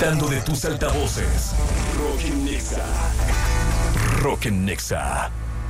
disfrutando de tus altavoces. Rock en Nexa. Rock en Nexa.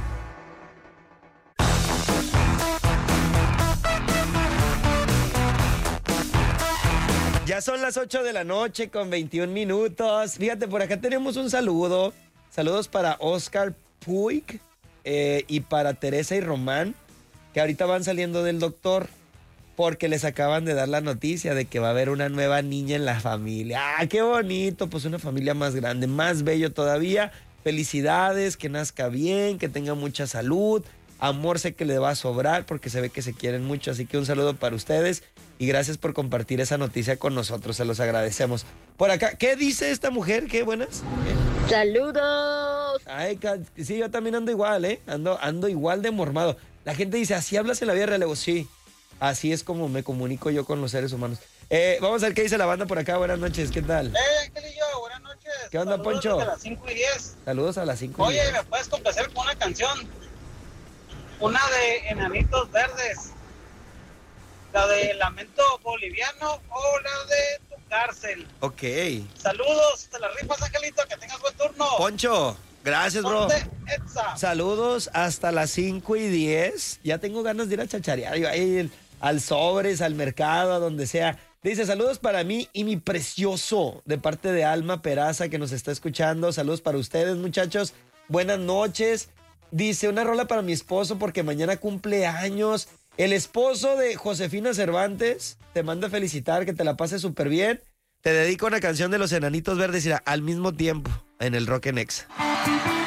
Ya son las 8 de la noche con 21 minutos. Fíjate, por acá tenemos un saludo. Saludos para Oscar Puig y para Teresa y Román, que ahorita van saliendo del doctor porque les acaban de dar la noticia de que va a haber una nueva niña en la familia. ¡Ah, qué bonito! Pues una familia más grande, más bello todavía. Felicidades, que nazca bien, que tenga mucha salud. Amor sé que le va a sobrar porque se ve que se quieren mucho, así que un saludo para ustedes y gracias por compartir esa noticia con nosotros, se los agradecemos. Por acá, ¿qué dice esta mujer? ¿Qué buenas? ¡Saludos! Ay, sí, yo también ando igual, ¿eh? Ando igual de mormado. La gente dice, ¿así hablas en la vida real? Le digo, sí, así es como me comunico yo con los seres humanos. Vamos a ver qué dice la banda por acá, buenas noches, ¿qué tal? Angelillo, buenas noches. ¿Qué onda, Saludos Poncho? desde las 5:10. Saludos a las 5. Oye, ¿me puedes complacer con una canción? Una de Enanitos Verdes. La de Lamento Boliviano o la de Tu Cárcel. Ok. Saludos, te la rifas, Angelito, que tengas buen turno. Poncho, gracias, bro. Ponte Etza. Saludos hasta las 5:10. Ya tengo ganas de ir a chacharear. Yo ahí al Sobres, al mercado, a donde sea. Dice, saludos para mí y mi precioso, de parte de Alma Peraza, que nos está escuchando. Saludos para ustedes, muchachos. Buenas noches. Dice, una rola para mi esposo porque mañana cumple años. El esposo de Josefina Cervantes te manda a felicitar, que te la pases súper bien. Te dedico una canción de los Enanitos Verdes y al mismo tiempo en el Rock en Exa.